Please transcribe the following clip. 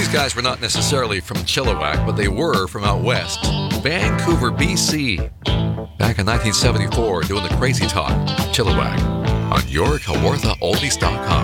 These guys were not necessarily from Chilliwack, but they were from out west, Vancouver, BC. Back in 1974, doing the crazy talk, Chilliwack, on your Kawartha Oldies.com.